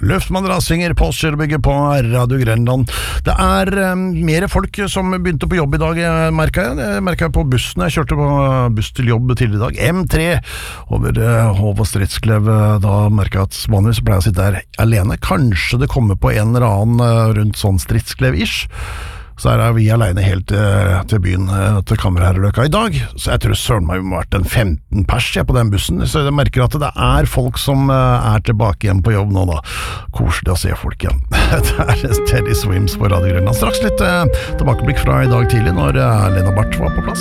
Luftmann-Rasinger, Postgirobygget på Radio Grenland. Det mer folk som begynte på jobb i dag, merket jeg på bussen. Jeg kjørte på buss til jobb tidligere i dag. M3 over Hov og Stridsklev. Da merket jeg at vanligvis pleier jeg å sitte der alene. Kanskje det kommer på en eller annen rundt sånn Stridsklev-ish. Så vi alene helt til byen, til Kammerherreløkka i dag. Så jeg tror søren meg vi må ha vært en 15 pers på den bussen. Så jeg merker at det folk som tilbake igjen på jobb nå da. Koselig å se folk igjen. Det Teddy Swims på Radio Grønland. Straks litt tilbakeblikk fra i dag tidlig når Lena Barth var på plass.